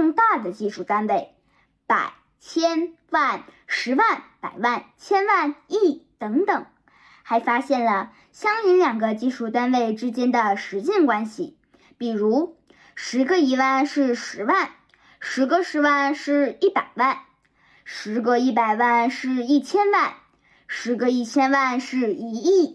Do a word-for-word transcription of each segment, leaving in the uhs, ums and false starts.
更大的计数单位，百、千、万、十万、百万、千万、亿等等，还发现了相邻两个计数单位之间的实近关系，比如十个一万是十万，十个十万是一百万，十个一百万是一千万，十个一千万是一亿。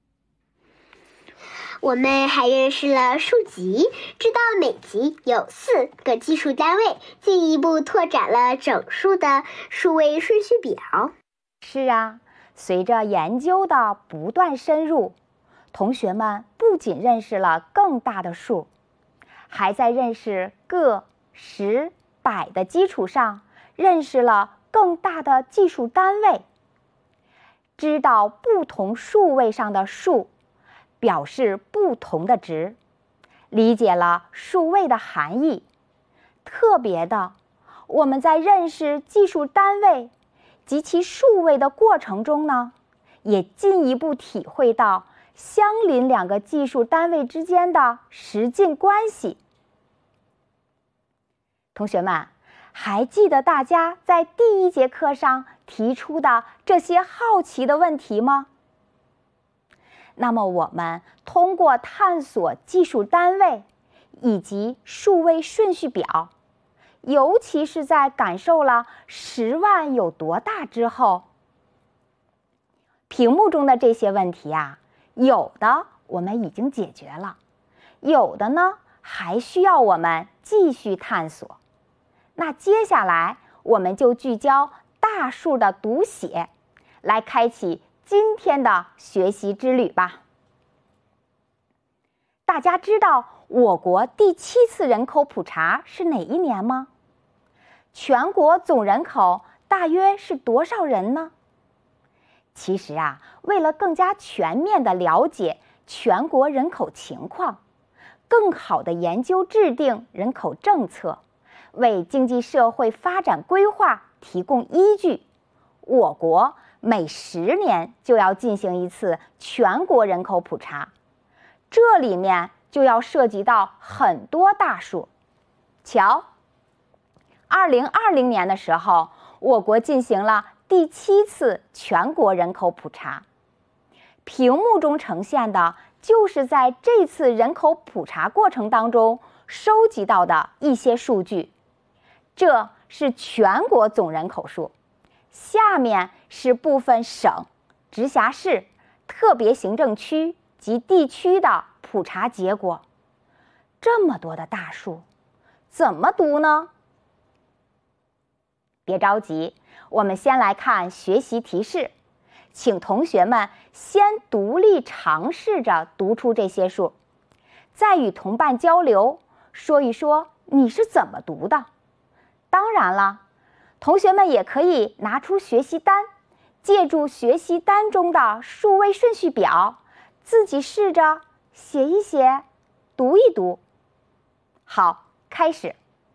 我们还认识了数集，知道每集有四个计数单位，进一步拓展了整数的数位顺序表。 是啊，随着研究的不断深入，同学们不仅认识了更大的数，还在认识个、十、百的基础上，认识了更大的计数单位。知道不同数位上的数表示不同的值，理解了数位的含义。特别的，我们在认识计数单位及其数位的过程中呢，也进一步体会到相邻两个计数单位之间的实近关系。同学们，还记得大家在第一节课上提出的这些好奇的问题吗？那么我们通过探索计数单位以及数位顺序表，尤其是在感受了十万有多大之后，屏幕中的这些问题啊，有的我们已经解决了，有的呢还需要我们继续探索。那接下来我们就聚焦大数的读写，来开启今天的学习之旅吧。大家知道我国第七次人口普查是哪一年吗？全国总人口大约是多少人呢？其实啊，为了更加全面地了解全国人口情况，更好地研究制定人口政策，为经济社会发展规划提供依据，我国每十年就要进行一次全国人口普查，这里面就要涉及到很多大数。瞧，二零二零年的时候，我国进行了第七次全国人口普查。屏幕中呈现的就是在这次人口普查过程当中收集到的一些数据。这是全国总人口数，下面是部分省、直辖市、特别行政区及地区的普查结果。这么多的大数，怎么读呢？别着急，我们先来看学习提示，请同学们先独立尝试着读出这些数，再与同伴交流，说一说你是怎么读的。当然了，同学们也可以拿出学习单，借助学习单中的数位顺序表，自己试着写一写，读一读。好，开始。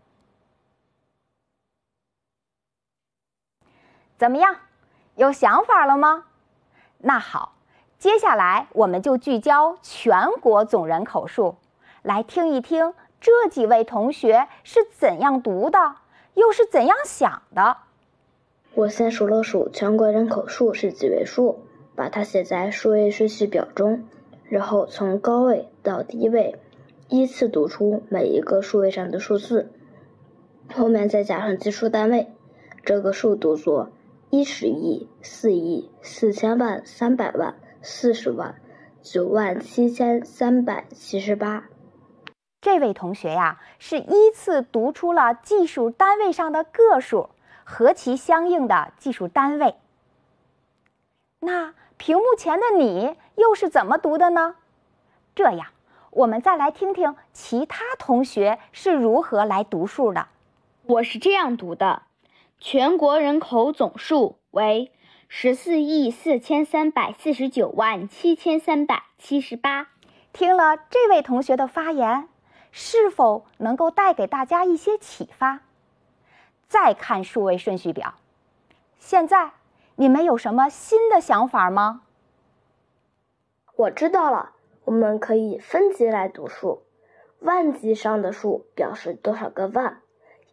怎么样，有想法了吗？那好，接下来我们就聚焦全国总人口数，来听一听这几位同学是怎样读的，又是怎样想的。 我先数了数全国人口数是几位数，把它写在数位顺序表中，然后从高位到低位依次读出每一个数位上的数字，后面再加上计数单位。这个数读作一十亿、四亿、四千万、三百万、四十万、九万七千三百七十八。 这位同学呀，是依次读出了计数单位上的个数和其相应的计数单位。那屏幕前的你又是怎么读的呢？这样，我们再来听听其他同学是如何来读数的。 我是这样读的：全国人口总数为十四亿四千三百四十九万七千三百七十八。 听了这位同学的发言，是否能够带给大家一些启发？再看数位顺序表，现在你们有什么新的想法吗？ 我知道了，我们可以分级来读数。万级上的数表示多少个万，